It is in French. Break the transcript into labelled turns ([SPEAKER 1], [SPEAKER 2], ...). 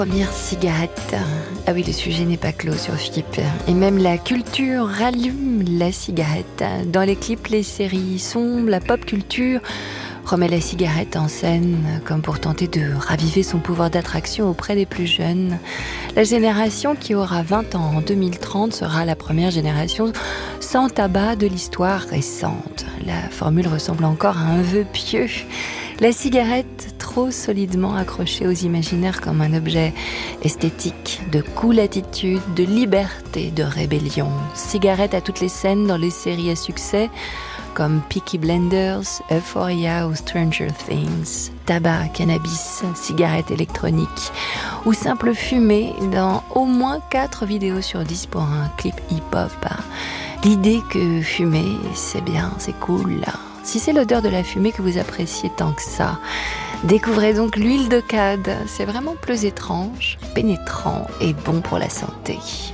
[SPEAKER 1] Première cigarette. Ah oui, le sujet n'est pas clos sur FIP. Et même la culture rallume la cigarette. Dans les clips, les séries sombres, la pop culture remet la cigarette en scène comme pour tenter de raviver son pouvoir d'attraction auprès des plus jeunes. La génération qui aura 20 ans en 2030 sera la première génération sans tabac de l'histoire récente. La formule ressemble encore à un vœu pieux. La cigarette trop solidement accrochée aux imaginaires comme un objet esthétique, de cool attitude, de liberté, de rébellion. Cigarette à toutes les scènes dans les séries à succès comme Peaky Blinders, Euphoria ou Stranger Things. Tabac, cannabis, cigarette électronique ou simple fumée dans au moins 4 vidéos sur 10 pour un clip hip-hop. L'idée que fumer, c'est bien, c'est cool. Si c'est l'odeur de la fumée que vous appréciez tant que ça, découvrez donc l'huile de cad. C'est vraiment plus étrange, pénétrant et bon pour la santé.